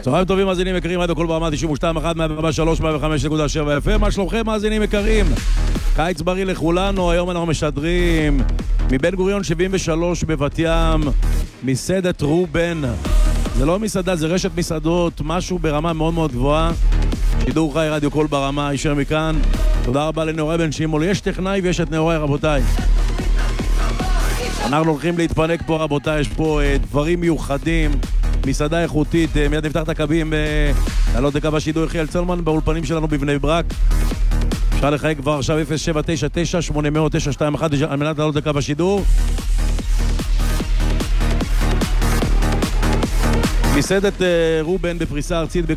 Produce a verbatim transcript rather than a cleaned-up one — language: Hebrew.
צהריים טובים מאזינים יקרים, רדיו קול ברמה תשעים ושתיים אחת מאה ארבע שלוש מאה וחמש נקודה שבע אף אם. מה שלומכם מאזינים יקרים? קיץ בריא לכולנו. היום אנחנו משדרים מבן גוריון שבעים ושלוש בבת ים, מסעדת רובן. זה לא מסעדה, זה רשת מסעדות, משהו ברמה מאוד מאוד גבוהה. שידור חי רדיו קול ברמה, ישר מכאן. תודה רבה לנאורי בן שימול. יש טכנאי ויש את נאורי, רבותיי. אנחנו הולכים להתפנק פה, רבותיי. יש פה uh, דברים מיוחדים, מסעדה איכותית. uh, מיד נפתח את הקווים uh, לעלות לקו השידור יחיאל צלמן באולפנים שלנו בבני ברק. אפשר לחייג כבר עכשיו אפס שבע תשע תשע שמונה אפס אפס תשע שתיים אחת על מנת לעלות לקו השידור. מסעדת uh, רובן בפריסה ארצית